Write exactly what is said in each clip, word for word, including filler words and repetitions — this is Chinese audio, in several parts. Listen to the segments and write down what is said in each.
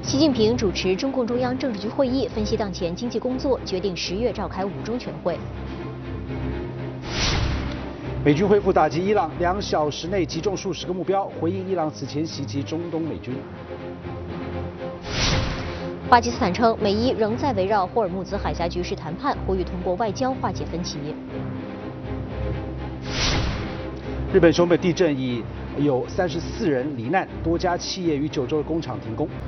习近平主持中共中央政治局会议，分析当前经济工作，决定十月召开五中全会。 美军恢复打击伊朗，两小时内击中数十个目标，回应伊朗此前袭击中东美军。 巴基斯坦称，美伊仍在围绕霍尔木兹海峡局势谈判，呼吁通过外交化解分歧。 日本熊本地震已有三十四人罹难，多家企业与九州的工厂停工。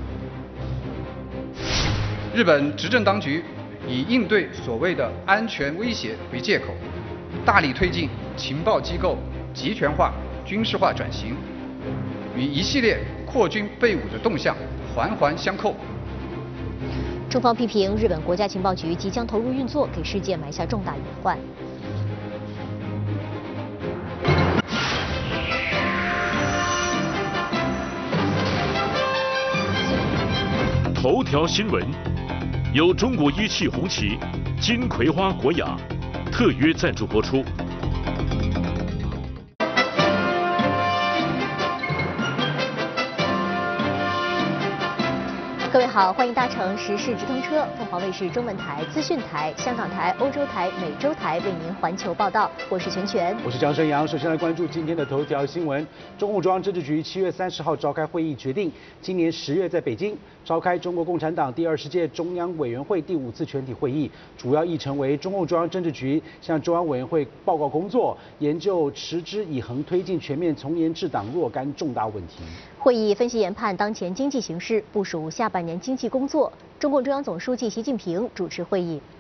日本执政当局以应对所谓的安全威胁为借口，大力推进情报机构集权化、军事化转型，与一系列扩军备武的动向环环相扣。 中方批评日本国家情报局即将投入运作，给世界埋下重大隐患。 头条新闻由中国一汽红旗、金葵花国雅特约赞助播出。 各位好，欢迎搭乘时事直通车，凤凰卫视中文台、资讯台、香港台、欧洲台、美洲台为您环球报道。我是全全， 我是江生阳。首先来关注今天的头条新闻：中共中央政治局七月三十号召开会议，决定今年十月在北京召开中国共产党第二十届中央委员会第五次全体会议，主要议程为中共中央政治局向中央委员会报告工作，研究持之以恒推进全面从严治党若干重大问题。 会议分析研判当前经济形势，部署下半年经济工作。中共中央总书记习近平主持会议。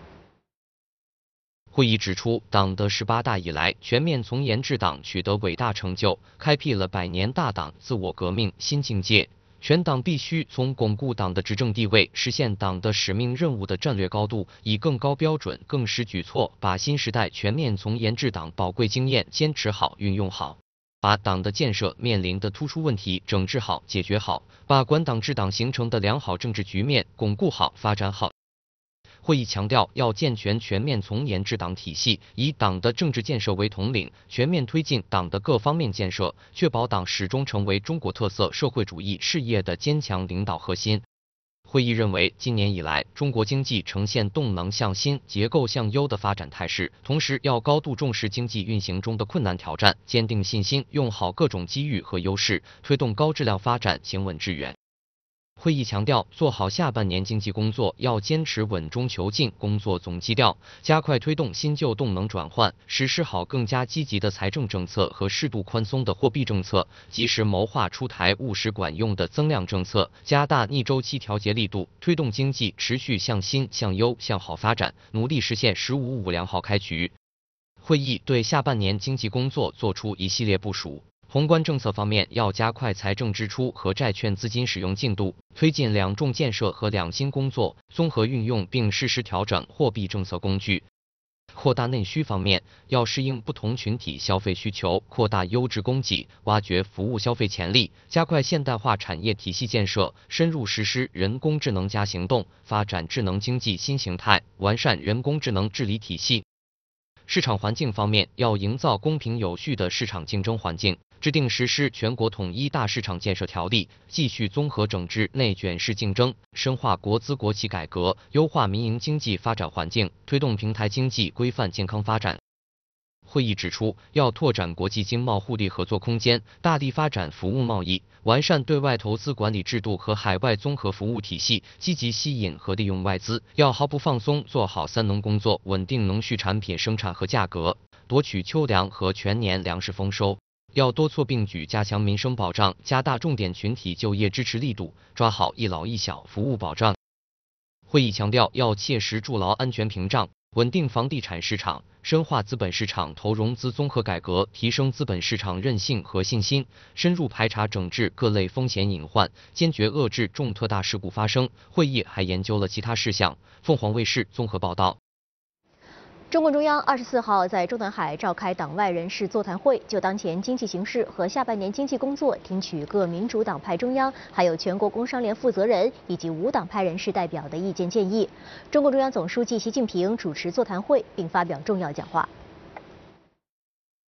会议指出，党的十八大以来，全面从严治党取得伟大成就，开辟了百年大党自我革命新境界。全党必须从巩固党的执政地位、实现党的使命任务的战略高度，以更高标准、更实举措，把新时代全面从严治党宝贵经验坚持好、运用好。把党的建设面临的突出问题整治好、解决好，把管党治党形成的良好政治局面巩固好、发展好。会议强调，要健全全面从严治党体系，以党的政治建设为统领，全面推进党的各方面建设，确保党始终成为中国特色社会主义事业的坚强领导核心。会议认为，今年以来，中国经济呈现动能向新、结构向优的发展态势，同时要高度重视经济运行中的困难挑战，坚定信心，用好各种机遇和优势，推动高质量发展，行稳致远。会议强调，做好下半年经济工作，要坚持稳中求进工作总基调，加快推动新旧动能转换，实施好更加积极的财政政策和适度宽松的货币政策，及时谋划出台务实管用的增量政策，加大逆周期调节力度，推动经济持续向新、向优、向好发展，努力实现“十五五”良好开局。会议对下半年经济工作作出一系列部署。宏观政策方面，要加快财政支出和债券资金使用进度，推进两重建设和两新工作，综合运用并适时调整货币政策工具。扩大内需方面，要适应不同群体消费需求，扩大优质供给，挖掘服务消费潜力，加快现代化产业体系建设，深入实施人工智能加行动，发展智能经济新形态，完善人工智能治理体系。市场环境方面，要营造公平有序的市场竞争环境，制定实施全国统一大市场建设条例，继续综合整治内卷式竞争，深化国资国企改革，优化民营经济发展环境，推动平台经济规范健康发展。会议指出，要拓展国际经贸互利合作空间，大力发展服务贸易，完善对外投资管理制度和海外综合服务体系，积极吸引和利用外资，要毫不放松做好三能工作，稳定农畜产品生产和价格，夺取秋粮和全年粮食丰收。要多措并举加强民生保障，加大重点群体就业支持力度，抓好一老一小服务保障。会议强调，要切实筑牢安全屏障，稳定房地产市场，深化资本市场投融资综合改革，提升资本市场韧性和信心，深入排查整治各类风险隐患，坚决遏制重特大事故发生。会议还研究了其他事项。凤凰卫视综合报道。 中共中央二十四号在中南海召开党外人士座谈会，就当前经济形势和下半年经济工作，听取各民主党派中央、还有全国工商联负责人以及无党派人士代表的意见建议。中共中央总书记习近平主持座谈会，并发表重要讲话。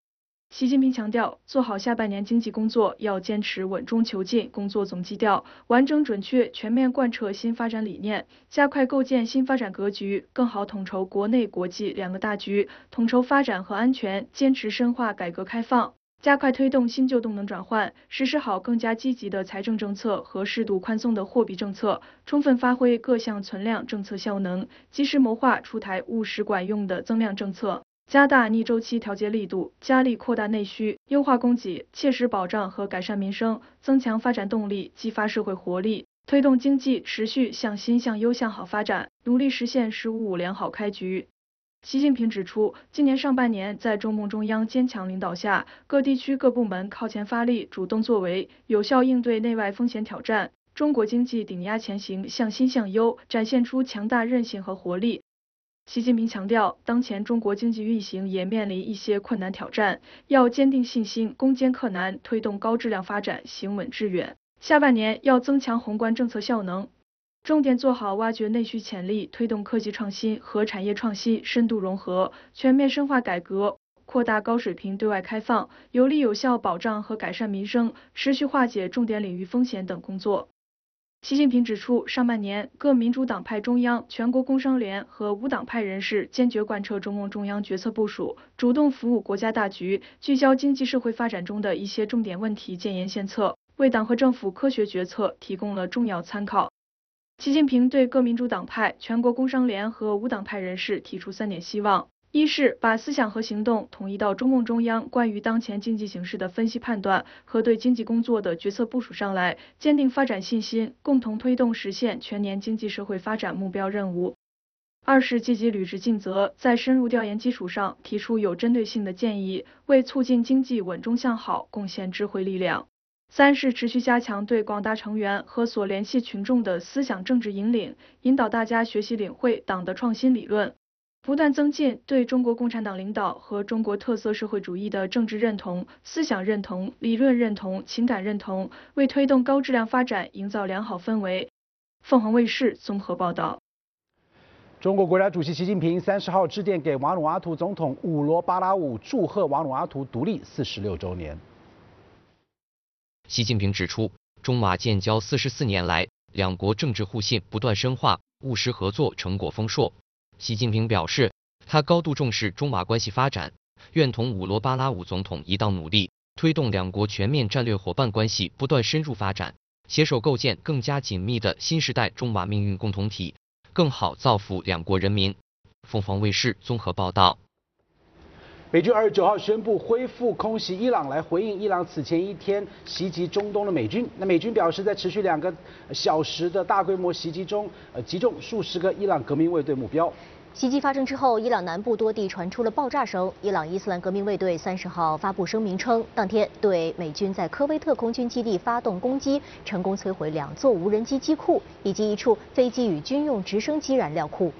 习近平强调，做好下半年经济工作要坚持稳中求进工作总基调，完整准确全面贯彻新发展理念，加快构建新发展格局，更好统筹国内国际两个大局，统筹发展和安全，坚持深化改革开放，加快推动新旧动能转换，实施好更加积极的财政政策和适度宽松的货币政策，充分发挥各项存量政策效能，及时谋划出台务实管用的增量政策。加大逆周期调节力度，加力扩大内需，优化供给，切实保障和改善民生，增强发展动力，激发社会活力，推动经济持续向新向优向好发展，努力实现“十五五”良好开局。习近平指出，今年上半年在中共中央坚强领导下，各地区各部门靠前发力，主动作为，有效应对内外风险挑战，中国经济顶压前行，向新向优，展现出强大韧性和活力。习近平强调，当前中国经济运行也面临一些困难挑战，要坚定信心，攻坚克难，推动高质量发展，行稳致远。下半年要增强宏观政策效能，重点做好挖掘内需潜力，推动科技创新和产业创新深度融合，全面深化改革，扩大高水平对外开放，有力有效保障和改善民生，持续化解重点领域风险等工作。习近平指出，上半年各民主党派中央、全国工商联和无党派人士坚决贯彻中共中央决策部署，主动服务国家大局，聚焦经济社会发展中的一些重点问题建言献策，为党和政府科学决策提供了重要参考。习近平对各民主党派、全国工商联和无党派人士提出三点希望：一是把思想和行动统一到中共中央关于当前经济形势的分析判断和对经济工作的决策部署上来，坚定发展信心，共同推动实现全年经济社会发展目标任务；二是积极履职尽责，在深入调研基础上提出有针对性的建议，为促进经济稳中向好贡献智慧力量；三是持续加强对广大成员和所联系群众的思想政治引领，引导大家学习领会党的创新理论，不断增进对中国共产党领导和中国特色社会主义的政治认同、思想认同、理论认同、情感认同，为推动高质量发展营造良好氛围。凤凰卫视综合报道。 中国国家主席习近平三十号致电给瓦努阿图总统伍罗巴拉伍，祝贺瓦努阿图独立四十六周年。 习近平指出，中瓦建交四十四年来，两国政治互信不断深化，务实合作成果丰硕。习近平表示，他高度重视中瓦关系发展，愿同伍罗巴拉伍总统一道努力，推动两国全面战略伙伴关系不断深入发展，携手构建更加紧密的新时代中瓦命运共同体，更好造福两国人民。凤凰卫视综合报道。 美军二十九号宣布恢复空袭伊朗，来回应伊朗此前一天袭击中东的美军。那美军表示，在持续两个小时的大规模袭击中，呃，击中数十个伊朗革命卫队目标。 袭击发生之后，伊朗南部多地传出了爆炸声。伊朗伊斯兰革命卫队三十号发布声明称，当天对美军在科威特空军基地发动攻击，成功摧毁两座无人机机库以及一处飞机与军用直升机燃料库。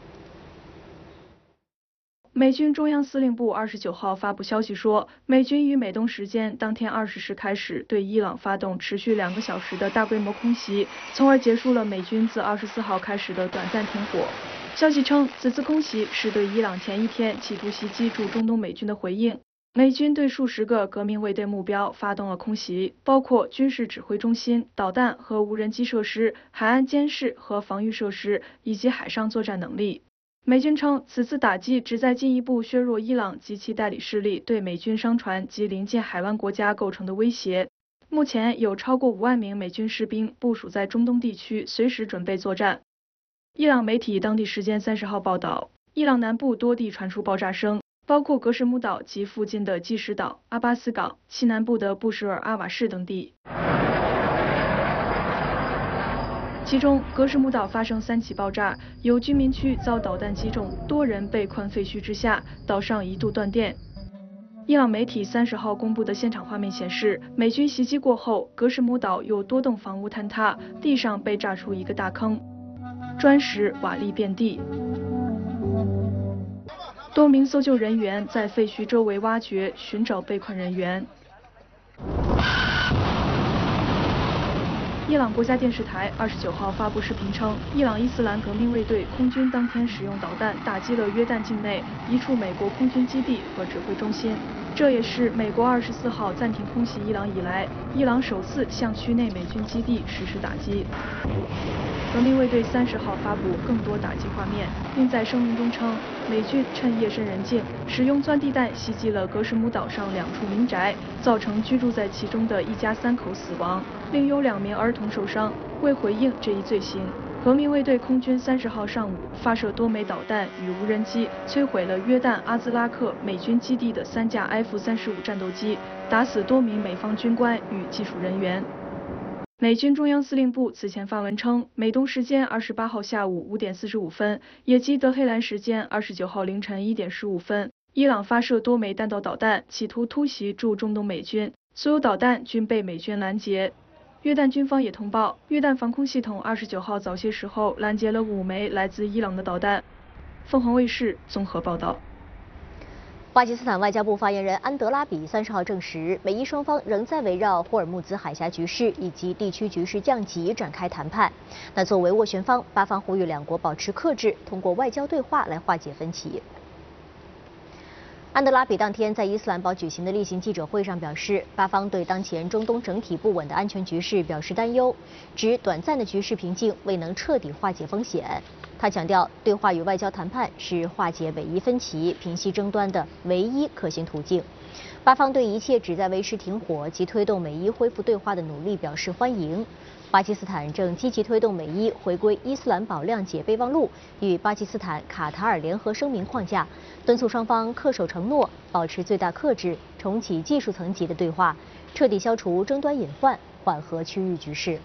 美军中央司令部二十九号发布消息说，美军于美东时间当天二十时开始对伊朗发动持续两个小时的大规模空袭，从而结束了美军自二十四号开始的短暂停火。消息称，此次空袭是对伊朗前一天企图袭击驻中东美军的回应。美军对数十个革命卫队目标发动了空袭，包括军事指挥中心、导弹和无人机设施、海岸监视和防御设施以及海上作战能力。美军称，此次打击旨在进一步削弱伊朗及其代理势力对美军商船及邻近海湾国家构成的威胁。目前有超过五万名美军士兵部署在中东地区，随时准备作战。伊朗媒体当地时间三十号报道，伊朗南部多地传出爆炸声，包括格什木岛及附近的基什岛、阿巴斯港、西南部的布什尔阿瓦市等地。其中，格什木岛发生三起爆炸，有居民区遭导弹击中，多人被困废墟之下，岛上一度断电。伊朗媒体三十号公布的现场画面显示，美军袭击过后，格什木岛有多栋房屋坍塌，地上被炸出一个大坑，砖石瓦砾遍地。多名搜救人员在废墟周围挖掘，寻找被困人员。伊朗国家电视台二十九号发布视频称，伊朗伊斯兰革命卫队空军当天使用导弹打击了约旦境内一处美国空军基地和指挥中心。 这也是美国二十四号暂停空袭伊朗以来，伊朗首次向区内美军基地实施打击。革命卫队三十号发布更多打击画面，并在声明中称，美军趁夜深人静，使用钻地弹袭击了格什姆岛上两处民宅，造成居住在其中的一家三口死亡，另有两名儿童受伤。为回应这一罪行，革命卫队空军三十号上午发射多枚导弹与无人机，摧毁了约旦阿兹拉克美军基地的三架 F 三十五战斗机，打死多名美方军官与技术人员。美军中央司令部此前发文称，美东时间二十八号下午五点四十五分，也即德黑兰时间二十九号凌晨一点十五分，伊朗发射多枚弹道导弹，企图突袭驻中东美军，所有导弹均被美军拦截。约旦军方也通报，约旦防空系统二十九号早些时候拦截了五枚来自伊朗的导弹。凤凰卫视综合报道。 巴基斯坦外交部发言人安德拉比三十号证实，美伊双方仍在围绕霍尔木兹海峡局势以及地区局势降级展开谈判。那作为斡旋方，巴方呼吁两国保持克制，通过外交对话来化解分歧。安德拉比当天在伊斯兰堡举行的例行记者会上表示，巴方对当前中东整体不稳的安全局势表示担忧，指短暂的局势平静未能彻底化解风险。他强调，对话与外交谈判是化解美伊分歧、平息争端的唯一可行途径。巴方对一切旨在维持停火及推动美伊恢复对话的努力表示欢迎。巴基斯坦正积极推动美伊回归伊斯兰堡谅解备忘录与巴基斯坦卡塔尔联合声明框架，敦促双方恪守承诺，保持最大克制，重启技术层级的对话，彻底消除争端隐患，缓和区域局势。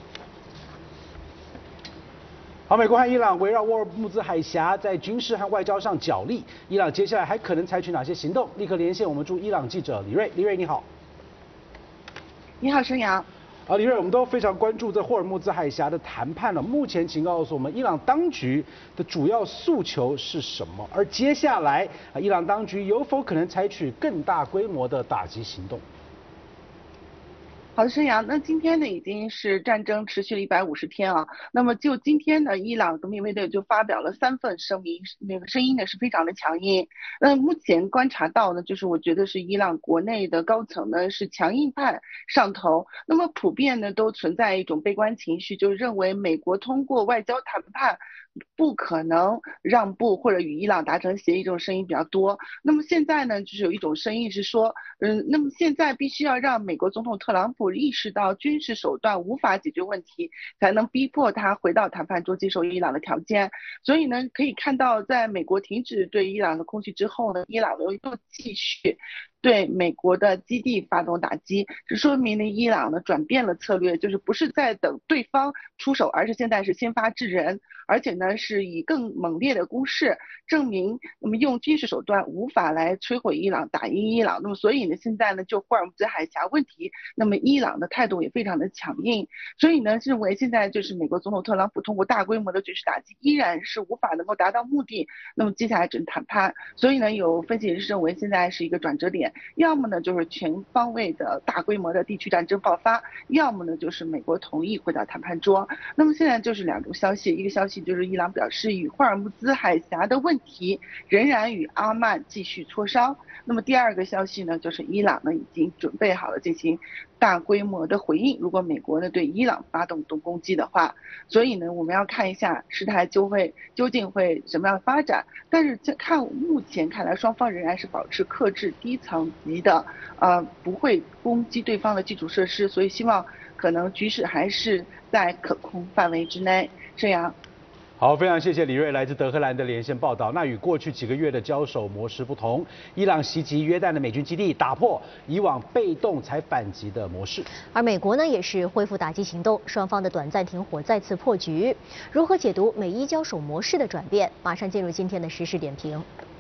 好，美国和伊朗围绕沃尔木兹海峡在军事和外交上角力，伊朗接下来还可能采取哪些行动？立刻连线我们驻伊朗记者李瑞，李瑞你好。 你好，申阳。 啊，李瑞，我们都非常关注这霍尔木兹海峡的谈判了。目前，请告诉我们，伊朗当局的主要诉求是什么？而接下来，啊，伊朗当局有否可能采取更大规模的打击行动？ 好的，申阳，那今天呢已经是战争持续了一百五十天啊。那么就今天呢，伊朗革命卫队就发表了三份声明，那个声音呢是非常的强硬。那目前观察到呢，就是我觉得是伊朗国内的高层呢是强硬派上头，那么普遍呢都存在一种悲观情绪，就认为美国通过外交谈判不可能让步或者与伊朗达成协议，这种声音比较多。那么现在呢，就是有一种声音是说，嗯，那么现在必须要让美国总统特朗普意识到军事手段无法解决问题，才能逼迫他回到谈判桌接受伊朗的条件。所以呢，可以看到，在美国停止对伊朗的空袭之后呢，伊朗又又继续对美国的基地发动打击，这说明呢，伊朗呢转变了策略，就是不是在等对方出手，而是现在是先发制人，而且呢是以更猛烈的攻势证明，那么用军事手段无法来摧毁伊朗、打赢伊朗。那么所以呢，现在呢就霍尔木兹海峡问题，那么伊朗的态度也非常的强硬，所以呢认为现在就是美国总统特朗普通过大规模的军事打击依然是无法能够达到目的，那么接下来只能谈判。所以呢，有分析人士认为现在是一个转折点。要么呢就是全方位的大规模的地区战争爆发，要么呢就是美国同意回到谈判桌。那么现在就是两种消息，一个消息就是伊朗表示与霍尔木兹海峡的问题仍然与阿曼继续磋商。那么第二个消息呢，就是伊朗呢已经准备好了进行大规模的回应，如果美国呢对伊朗发动动攻击的话。所以呢，我们要看一下事态就会究竟会什么样发展。但是看目前看来，双方仍然是保持克制、低层级的，呃，不会攻击对方的基础设施，所以希望可能局势还是在可控范围之内。这样。 好，非常谢谢李瑞来自德黑兰的连线报道。那与过去几个月的交手模式不同，伊朗袭击约旦的美军基地，打破以往被动才反击的模式。 而美国呢，也是恢复打击行动，双方的短暂停火再次破局。如何解读美伊交手模式的转变？马上进入今天的时事点评。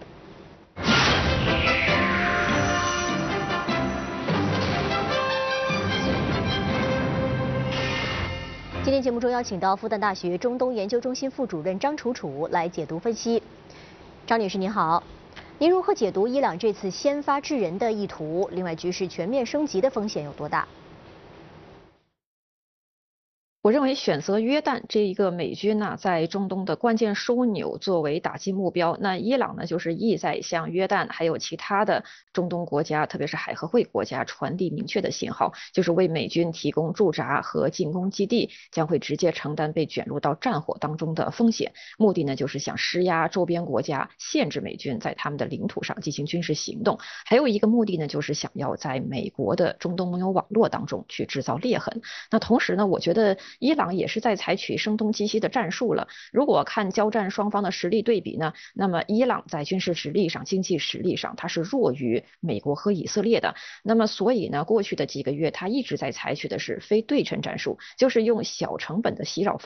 今天节目中邀请到复旦大学中东研究中心副主任张楚楚来解读分析。张女士您好，您如何解读伊朗这次先发制人的意图？另外，局势全面升级的风险有多大？ 我认为选择约旦这一个美军呢，在中东的关键枢纽作为打击目标，那伊朗呢就是意在向约旦还有其他的中东国家，特别是海合会国家传递明确的信号，就是为美军提供驻扎和进攻基地，将会直接承担被卷入到战火当中的风险。目的呢就是想施压周边国家，限制美军在他们的领土上进行军事行动。还有一个目的呢，就是想要在美国的中东盟友网络当中去制造裂痕。那同时呢，我觉得伊朗也是在采取声东击西的战术了。如果看交战双方的实力对比呢，那么伊朗在军事实力上、经济实力上，它是弱于美国和以色列的。那么所以呢，过去的几个月，它一直在采取的是非对称战术，就是用小成本的袭扰方